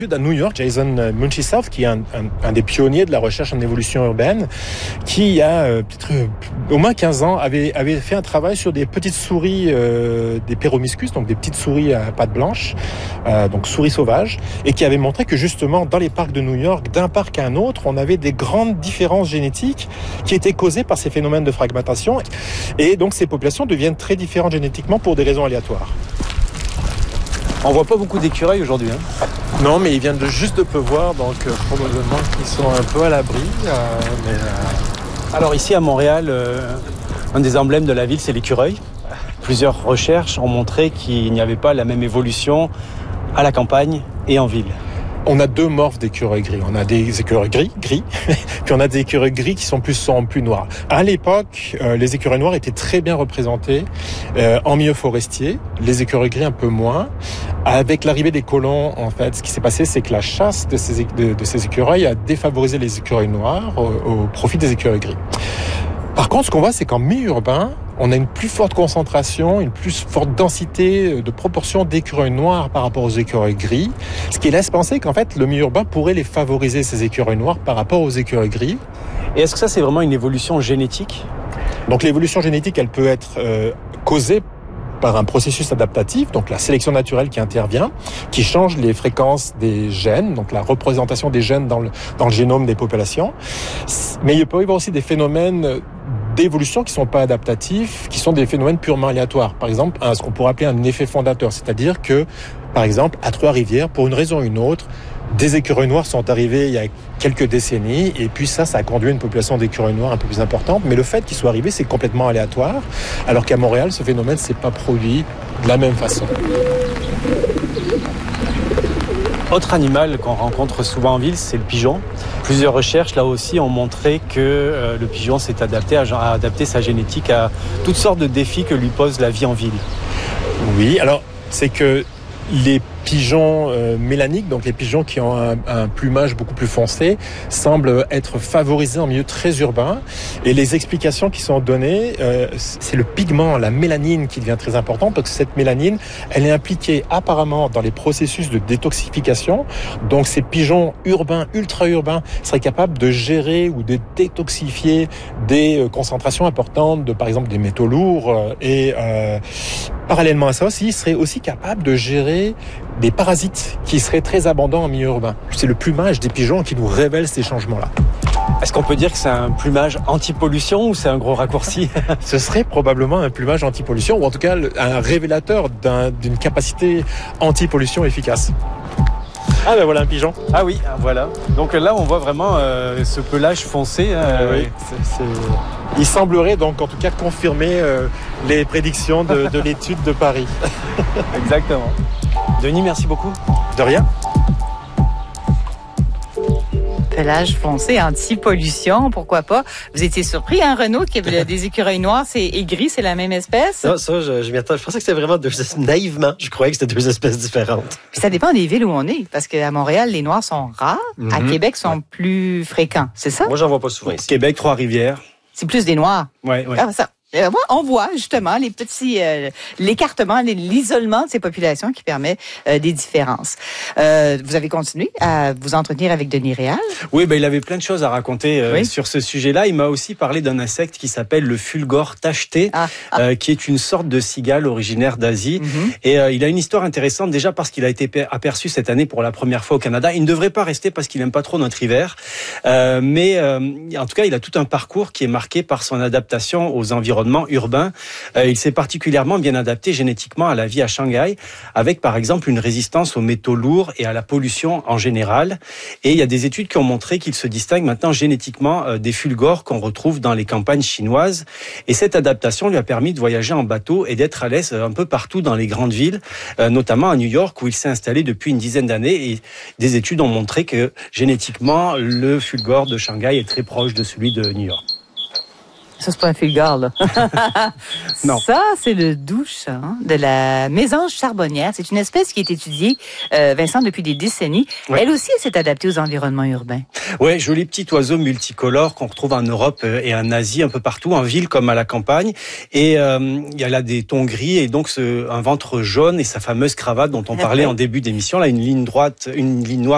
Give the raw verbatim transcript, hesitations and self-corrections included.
À New York, Jason Munchiself, qui est un, un, un des pionniers de la recherche en évolution urbaine, qui il y a euh, peut-être euh, au moins quinze ans avait, avait fait un travail sur des petites souris, euh, des Peromyscus, donc des petites souris à pattes blanches, euh, donc souris sauvages, et qui avait montré que justement dans les parcs de New York, d'un parc à un autre, on avait des grandes différences génétiques qui étaient causées par ces phénomènes de fragmentation, et donc ces populations deviennent très différentes génétiquement pour des raisons aléatoires. On voit pas beaucoup d'écureuils aujourd'hui, hein. Non, mais ils viennent de juste de pleuvoir, donc euh, probablement qu'ils sont un peu à l'abri. Euh, mais, euh... Alors ici à Montréal, euh, un des emblèmes de la ville, c'est l'écureuil. Plusieurs recherches ont montré qu'il n'y avait pas la même évolution à la campagne et en ville. On a deux morphes d'écureuils gris. On a des écureuils gris, gris, puis on a des écureuils gris qui sont plus sombres, plus noirs. À l'époque, euh, les écureuils noirs étaient très bien représentés euh, en milieu forestier, les écureuils gris un peu moins. Avec l'arrivée des colons, en fait, ce qui s'est passé, c'est que la chasse de ces, de, de ces écureuils a défavorisé les écureuils noirs au, au profit des écureuils gris. Par contre, ce qu'on voit, c'est qu'en milieu urbain, on a une plus forte concentration, une plus forte densité de proportion d'écureuils noirs par rapport aux écureuils gris, ce qui laisse penser qu'en fait, le milieu urbain pourrait les favoriser, ces écureuils noirs, par rapport aux écureuils gris. Et est-ce que ça, c'est vraiment une évolution génétique ? Donc l'évolution génétique, elle peut être euh, causée par un processus adaptatif, donc la sélection naturelle qui intervient, qui change les fréquences des gènes, donc la représentation des gènes dans le, dans le génome des populations. Mais il peut y avoir aussi des phénomènes d'évolution qui sont pas adaptatifs, qui sont des phénomènes purement aléatoires. Par exemple, un, ce qu'on pourrait appeler un effet fondateur, c'est-à-dire que, par exemple, à Trois-Rivières, pour une raison ou une autre, des écureuils noirs sont arrivés il y a quelques décennies, et puis ça, ça a conduit à une population d'écureuils noirs un peu plus importante. Mais le fait qu'ils soient arrivés, c'est complètement aléatoire, alors qu'à Montréal, ce phénomène s'est pas produit de la même façon. Autre animal qu'on rencontre souvent en ville, c'est le pigeon. Plusieurs recherches, là aussi, ont montré que euh, le pigeon s'est adapté à, à adapter sa génétique à toutes sortes de défis que lui pose la vie en ville. Oui, alors c'est que les pigeons euh, mélaniques, donc les pigeons qui ont un, un plumage beaucoup plus foncé, semblent être favorisés en milieu très urbain. Et les explications qui sont données, euh, c'est le pigment, la mélanine qui devient très important, parce que cette mélanine, elle est impliquée apparemment dans les processus de détoxification. Donc ces pigeons urbains, ultra-urbains, seraient capables de gérer ou de détoxifier des concentrations importantes de, par exemple, des métaux lourds. Et euh, parallèlement à ça aussi, ils seraient aussi capables de gérer des parasites qui seraient très abondants en milieu urbain. C'est le plumage des pigeons qui nous révèle ces changements-là. Est-ce qu'on peut dire que c'est un plumage anti-pollution ou c'est un gros raccourci ? Ce serait probablement un plumage anti-pollution, ou en tout cas un révélateur d'un, d'une capacité anti-pollution efficace. Ah ben voilà un pigeon. Ah oui, voilà. Donc là on voit vraiment euh, ce pelage foncé. Euh, oui, c'est, c'est... Il semblerait donc en tout cas confirmer euh, les prédictions de, de l'étude de Paris. Exactement. Denis, merci beaucoup. De rien. Pelage foncé, anti-pollution, pourquoi pas. Vous étiez surpris, hein, Renaud, que des écureuils noirs c'est, et gris, c'est la même espèce? Non, ça, je, je m'y attends. Je pensais que c'était vraiment deux espèces. Naïvement, je croyais que c'était deux espèces différentes. Puis ça dépend des villes où on est, parce qu'à Montréal, les noirs sont rares. Mm-hmm. À Québec, sont ouais. plus fréquents. C'est ça? Moi, j'en vois pas souvent ici. Québec, Trois-Rivières. C'est plus des noirs. Ouais, ouais. Ah, ça. Euh, on voit justement les petits, euh, l'écartement, l'isolement de ces populations qui permet euh, des différences. Euh, vous avez continué à vous entretenir avec Denis Réal? Oui, ben il avait plein de choses à raconter euh, oui. sur ce sujet-là. Il m'a aussi parlé d'un insecte qui s'appelle le fulgore tacheté, ah, ah. Euh, qui est une sorte de cigale originaire d'Asie. Mm-hmm. Et euh, il a une histoire intéressante déjà parce qu'il a été aperçu cette année pour la première fois au Canada. Il ne devrait pas rester parce qu'il n'aime pas trop notre hiver. Euh, mais euh, en tout cas, il a tout un parcours qui est marqué par son adaptation aux environnements urbain. Euh, il s'est particulièrement bien adapté génétiquement à la vie à Shanghai, avec par exemple une résistance aux métaux lourds et à la pollution en général. Et il y a des études qui ont montré qu'il se distingue maintenant génétiquement euh, des fulgores qu'on retrouve dans les campagnes chinoises. Et cette adaptation lui a permis de voyager en bateau et d'être à l'aise un peu partout dans les grandes villes, euh, notamment à New York où il s'est installé depuis une dizaine d'années. Et des études ont montré que génétiquement, le fulgore de Shanghai est très proche de celui de New York. Ça, c'est pas un fulgore, là. Non. Ça, c'est le doux chant de la mésange charbonnière. C'est une espèce qui est étudiée, euh, Vincent, depuis des décennies. Ouais. Elle aussi, elle s'est adaptée aux environnements urbains. Oui, joli petit oiseau multicolore qu'on retrouve en Europe et en Asie, un peu partout, en ville comme à la campagne. Et euh, il a des tons gris et donc ce, un ventre jaune et sa fameuse cravate dont on parlait en début d'émission, là, une ligne droite, une ligne noire